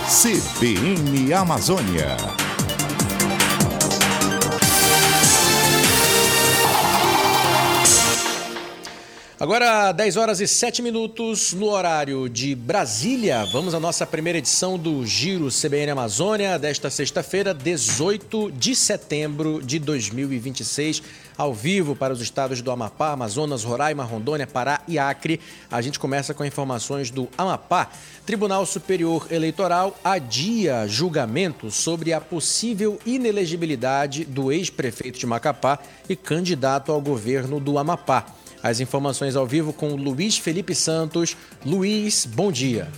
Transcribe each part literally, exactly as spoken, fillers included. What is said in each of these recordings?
C B N Amazônia. Agora, dez horas e sete minutos no horário de Brasília. Vamos à nossa primeira edição do Giro C B N Amazônia desta sexta-feira, dezoito de setembro de dois mil e vinte e seis, ao vivo para os estados do Amapá, Amazonas, Roraima, Rondônia, Pará e Acre. A gente começa com informações do Amapá. Tribunal Superior Eleitoral adia julgamento sobre a possível inelegibilidade do ex-prefeito de Macapá e candidato ao governo do Amapá. As informações ao vivo com Luiz Felipe Santos. Luiz, bom dia.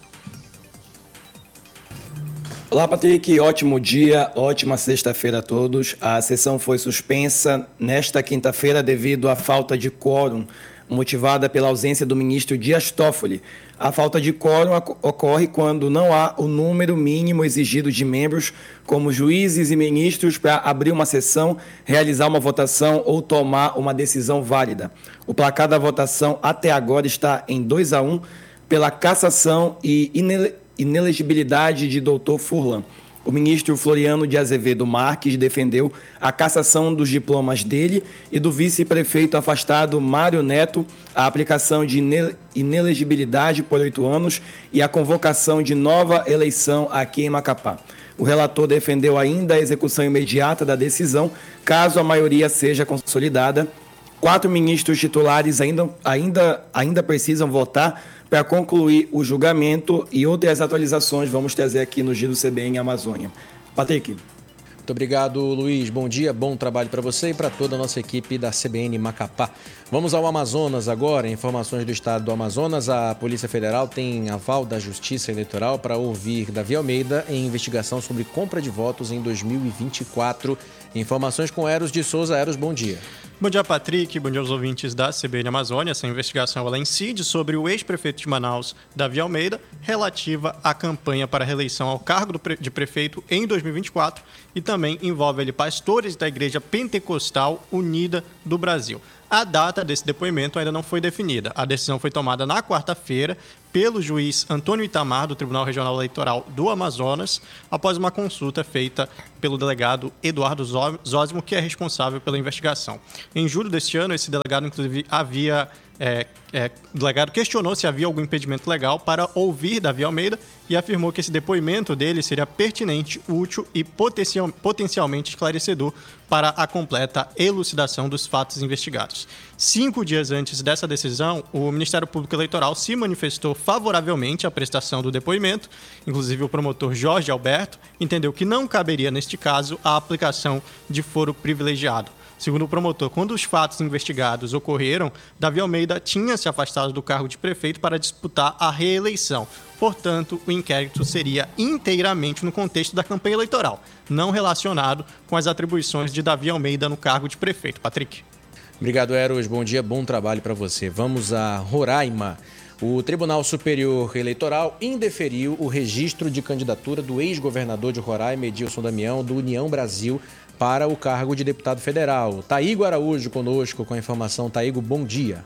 Olá, Patrick. Ótimo dia, ótima sexta-feira a todos. A sessão foi suspensa nesta quinta-feira devido à falta de quórum, motivada pela ausência do ministro Dias Toffoli. A falta de quórum ocorre quando não há o número mínimo exigido de membros, como juízes e ministros, para abrir uma sessão, realizar uma votação ou tomar uma decisão válida. O placar da votação até agora está em dois a um pela cassação e inelegibilidade de doutor Furlan. O ministro Floriano de Azevedo Marques defendeu a cassação dos diplomas dele e do vice-prefeito afastado Mário Neto, a aplicação de inelegibilidade por oito anos e a convocação de nova eleição aqui em Macapá. O relator defendeu ainda a execução imediata da decisão, caso a maioria seja consolidada. Quatro ministros titulares ainda, ainda, ainda precisam votar para concluir o julgamento, e outras atualizações vamos trazer aqui no Giro C B N Amazônia. Patrick. Muito obrigado, Luiz. Bom dia, bom trabalho para você e para toda a nossa equipe da C B N Macapá. Vamos ao Amazonas agora. Informações do estado do Amazonas. A Polícia Federal tem aval da Justiça Eleitoral para ouvir Davi Almeida em investigação sobre compra de votos em dois mil e vinte e quatro. Informações com Eros de Souza. Eros, bom dia. Bom dia, Patrick. Bom dia aos ouvintes da C B N Amazônia. Essa investigação ela incide sobre o ex-prefeito de Manaus, Davi Almeida, relativa à campanha para a reeleição ao cargo de prefeito em dois mil e vinte e quatro e também envolve ali pastores da Igreja Pentecostal Unida do Brasil. A data desse depoimento ainda não foi definida. A decisão foi tomada na quarta-feira pelo juiz Antônio Itamar, do Tribunal Regional Eleitoral do Amazonas, após uma consulta feita pelo delegado Eduardo Zósimo, que é responsável pela investigação. Em julho deste ano, esse delegado, inclusive, havia... É, é, o delegado questionou se havia algum impedimento legal para ouvir Davi Almeida e afirmou que esse depoimento dele seria pertinente, útil e potencial, potencialmente esclarecedor para a completa elucidação dos fatos investigados. Cinco dias antes dessa decisão, o Ministério Público Eleitoral se manifestou favoravelmente à prestação do depoimento. Inclusive, o promotor Jorge Alberto entendeu que não caberia, neste caso, a aplicação de foro privilegiado. Segundo o promotor, quando os fatos investigados ocorreram, Davi Almeida tinha se afastado do cargo de prefeito para disputar a reeleição. Portanto, o inquérito seria inteiramente no contexto da campanha eleitoral, não relacionado com as atribuições de Davi Almeida no cargo de prefeito. Patrick. Obrigado, Eros. Bom dia, bom trabalho para você. Vamos a Roraima. O Tribunal Superior Eleitoral indeferiu o registro de candidatura do ex-governador de Roraima, Edilson Damião, do União Brasil, para o cargo de deputado federal. Taigo Araújo conosco com a informação. Taigo, bom dia.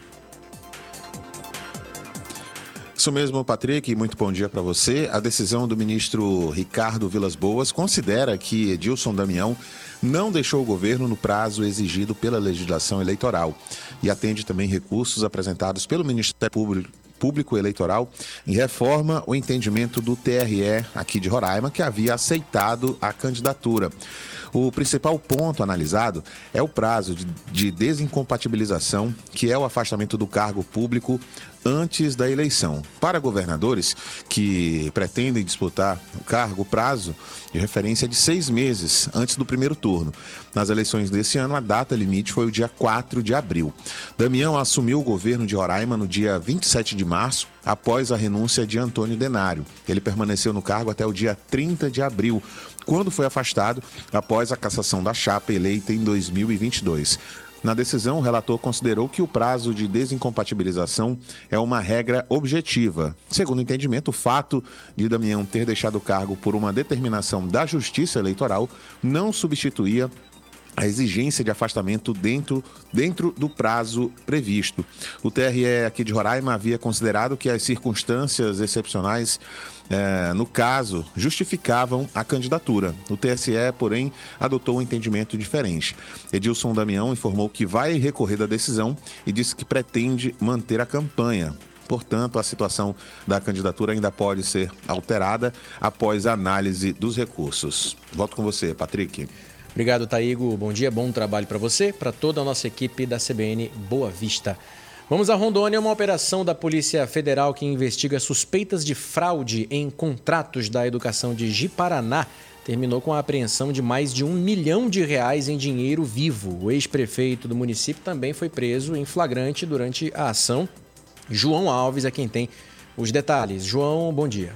Isso mesmo, Patrick, muito bom dia para você. A decisão do ministro Ricardo Vilas Boas considera que Edilson Damião não deixou o governo no prazo exigido pela legislação eleitoral e atende também recursos apresentados pelo Ministério Público Público Eleitoral em reforma o entendimento do T R E aqui de Roraima, que havia aceitado a candidatura. O principal ponto analisado é o prazo de, de desincompatibilização, que é o afastamento do cargo público antes da eleição. Para governadores que pretendem disputar o cargo, o prazo de referência é de seis meses antes do primeiro turno. Nas eleições desse ano, a data limite foi o dia quatro de abril. Damião assumiu o governo de Roraima no dia vinte e sete de março, após a renúncia de Antônio Denário. Ele permaneceu no cargo até o dia trinta de abril, quando foi afastado após a cassação da chapa eleita em dois mil e vinte e dois. Na decisão, o relator considerou que o prazo de desincompatibilização é uma regra objetiva. Segundo o entendimento, o fato de Damião ter deixado o cargo por uma determinação da Justiça Eleitoral não substituía a exigência de afastamento dentro, dentro do prazo previsto. O T R E aqui de Roraima havia considerado que as circunstâncias excepcionais, é, no caso, justificavam a candidatura. O T S E, porém, adotou um entendimento diferente. Edilson Damião informou que vai recorrer da decisão e disse que pretende manter a campanha. Portanto, a situação da candidatura ainda pode ser alterada após a análise dos recursos. Volto com você, Patrick. Obrigado, Taigo. Bom dia, bom trabalho para você, para toda a nossa equipe da C B N Boa Vista. Vamos a Rondônia, uma operação da Polícia Federal que investiga suspeitas de fraude em contratos da educação de Ji-Paraná terminou com a apreensão de mais de um milhão de reais em dinheiro vivo. O ex-prefeito do município também foi preso em flagrante durante a ação. João Alves é quem tem os detalhes. João, bom dia.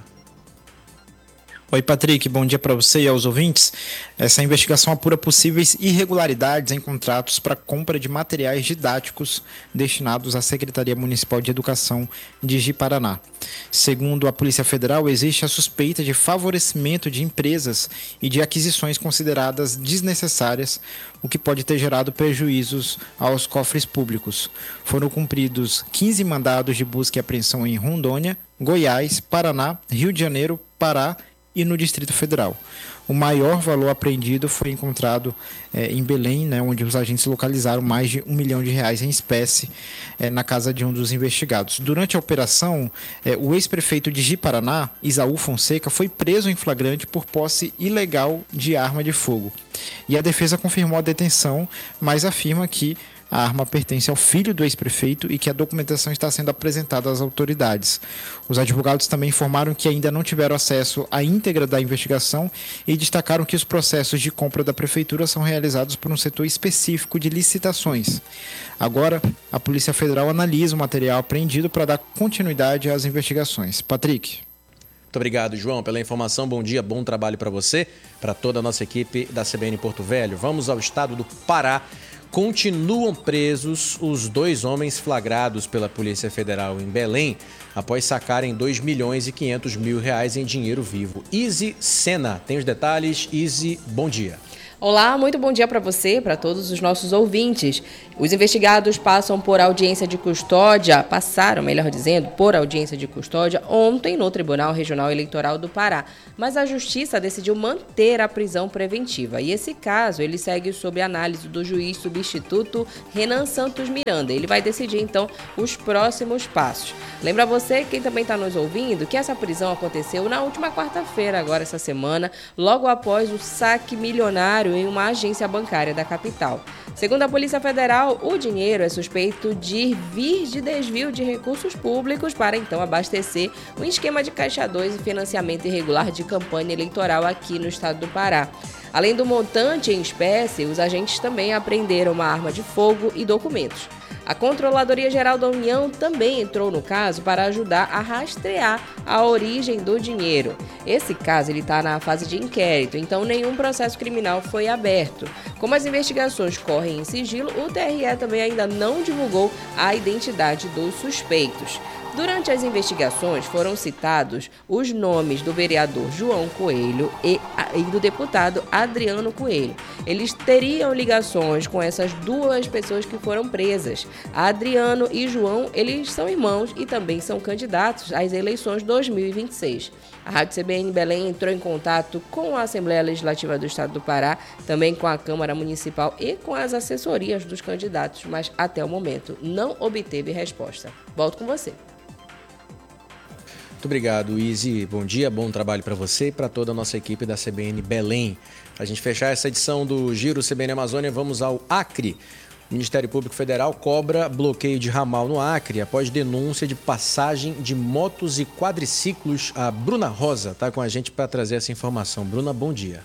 Oi, Patrick, bom dia para você e aos ouvintes. Essa investigação apura possíveis irregularidades em contratos para compra de materiais didáticos destinados à Secretaria Municipal de Educação de Ji-Paraná. Segundo a Polícia Federal, existe a suspeita de favorecimento de empresas e de aquisições consideradas desnecessárias, o que pode ter gerado prejuízos aos cofres públicos. Foram cumpridos quinze mandados de busca e apreensão em Rondônia, Goiás, Paraná, Rio de Janeiro, Pará e no Distrito Federal. O maior valor apreendido foi encontrado é, em Belém, né, onde os agentes localizaram mais de um milhão de reais em espécie é, na casa de um dos investigados. Durante a operação, é, o ex-prefeito de Ji-Paraná, Isaú Fonseca, foi preso em flagrante por posse ilegal de arma de fogo. E a defesa confirmou a detenção, mas afirma que a arma pertence ao filho do ex-prefeito e que a documentação está sendo apresentada às autoridades. Os advogados também informaram que ainda não tiveram acesso à íntegra da investigação e destacaram que os processos de compra da prefeitura são realizados por um setor específico de licitações. Agora, a Polícia Federal analisa o material apreendido para dar continuidade às investigações. Patrick. Muito obrigado, João, pela informação. Bom dia, bom trabalho para você, para toda a nossa equipe da C B N Porto Velho. Vamos ao estado do Pará. Continuam presos os dois homens flagrados pela Polícia Federal em Belém após sacarem dois milhões e quinhentos mil reais em dinheiro vivo. Izzy Sena tem os detalhes. Izzy, bom dia. Olá, muito bom dia para você, para todos os nossos ouvintes. Os investigados passam por audiência de custódia, passaram, melhor dizendo, por audiência de custódia ontem no Tribunal Regional Eleitoral do Pará, mas a Justiça decidiu manter a prisão preventiva. E esse caso, ele segue sob análise do juiz substituto Renan Santos Miranda. Ele vai decidir, então, os próximos passos. Lembra você, quem também está nos ouvindo, que essa prisão aconteceu na última quarta-feira, agora essa semana, logo após o saque milionário em uma agência bancária da capital. Segundo a Polícia Federal, o dinheiro é suspeito de vir de desvio de recursos públicos para então abastecer um esquema de caixa dois e financiamento irregular de campanha eleitoral aqui no estado do Pará. Além do montante em espécie, os agentes também apreenderam uma arma de fogo e documentos. A Controladoria Geral da União também entrou no caso para ajudar a rastrear a origem do dinheiro. Esse caso está na fase de inquérito, então nenhum processo criminal foi aberto. Como as investigações correm em sigilo, o T R E também ainda não divulgou a identidade dos suspeitos. Durante as investigações foram citados os nomes do vereador João Coelho e, e do deputado Adriano Coelho. Eles teriam ligações com essas duas pessoas que foram presas. Adriano e João, eles são irmãos e também são candidatos às eleições dois mil e vinte e seis. A Rádio C B N Belém entrou em contato com a Assembleia Legislativa do Estado do Pará, também com a Câmara Municipal e com as assessorias dos candidatos, mas até o momento não obteve resposta. Volto com você. Muito obrigado, Izzy. Bom dia, bom trabalho para você e para toda a nossa equipe da C B N Belém. Para a gente fechar essa edição do Giro C B N Amazônia, vamos ao Acre. O Ministério Público Federal cobra bloqueio de ramal no Acre após denúncia de passagem de motos e quadriciclos. A Bruna Rosa está com a gente para trazer essa informação. Bruna, bom dia.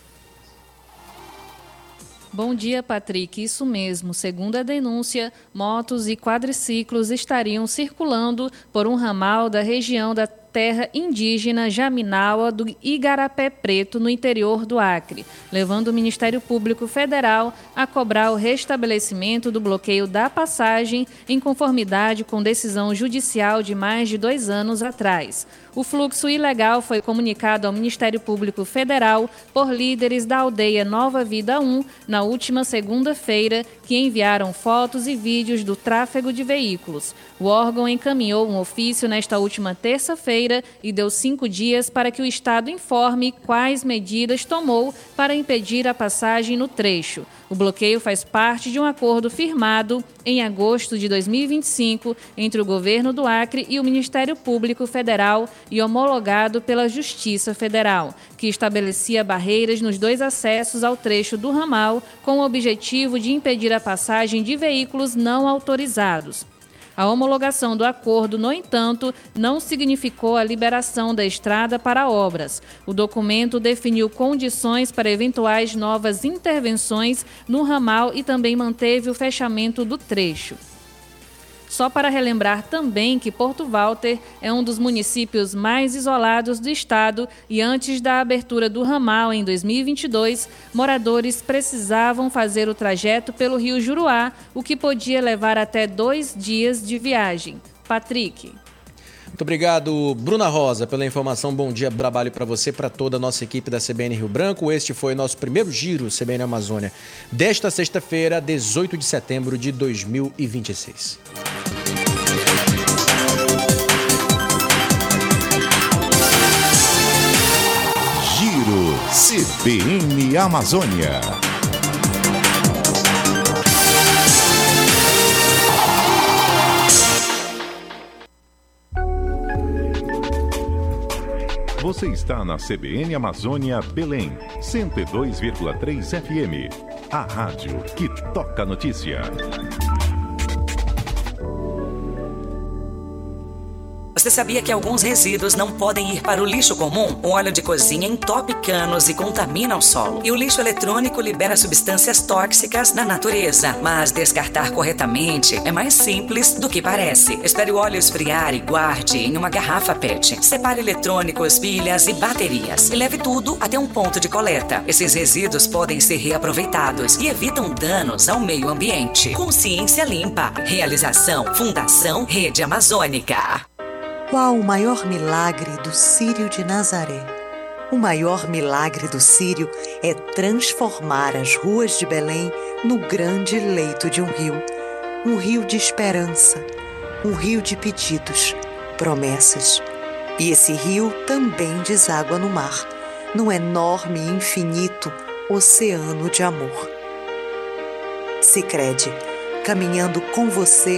Bom dia, Patrick. Isso mesmo. Segundo a denúncia, motos e quadriciclos estariam circulando por um ramal da região da terra indígena Jaminawa do Igarapé Preto, no interior do Acre, levando o Ministério Público Federal a cobrar o restabelecimento do bloqueio da passagem em conformidade com decisão judicial de mais de dois anos atrás. O fluxo ilegal foi comunicado ao Ministério Público Federal por líderes da aldeia Nova Vida um na última segunda-feira, que enviaram fotos e vídeos do tráfego de veículos. O órgão encaminhou um ofício nesta última terça-feira e deu cinco dias para que o Estado informe quais medidas tomou para impedir a passagem no trecho. O bloqueio faz parte de um acordo firmado em agosto de dois mil e vinte e cinco entre o governo do Acre e o Ministério Público Federal e homologado pela Justiça Federal, que estabelecia barreiras nos dois acessos ao trecho do ramal com o objetivo de impedir a passagem de veículos não autorizados. A homologação do acordo, no entanto, não significou a liberação da estrada para obras. O documento definiu condições para eventuais novas intervenções no ramal e também manteve o fechamento do trecho. Só para relembrar também que Porto Walter é um dos municípios mais isolados do estado e antes da abertura do ramal em dois mil e vinte e dois, moradores precisavam fazer o trajeto pelo rio Juruá, o que podia levar até dois dias de viagem. Patrick. Muito obrigado, Bruna Rosa, pela informação. Bom dia, trabalho para você, para toda a nossa equipe da C B N Rio Branco. Este foi o nosso primeiro giro C B N Amazônia desta sexta-feira, dezoito de setembro de dois mil e vinte e seis. Giro C B N Amazônia. Você está na C B N Amazônia Belém, cento e dois vírgula três F M. A rádio que toca a notícia. Você sabia que alguns resíduos não podem ir para o lixo comum? O óleo de cozinha entope canos e contamina o solo. E o lixo eletrônico libera substâncias tóxicas na natureza. Mas descartar corretamente é mais simples do que parece. Espere o óleo esfriar e guarde em uma garrafa P E T. Separe eletrônicos, pilhas e baterias. E leve tudo até um ponto de coleta. Esses resíduos podem ser reaproveitados e evitam danos ao meio ambiente. Consciência Limpa. Realização Fundação Rede Amazônica. Qual o maior milagre do Círio de Nazaré? O maior milagre do Círio é transformar as ruas de Belém no grande leito de um rio. Um rio de esperança, um rio de pedidos, promessas. E esse rio também deságua no mar, num enorme e infinito oceano de amor. Sicredi, caminhando com você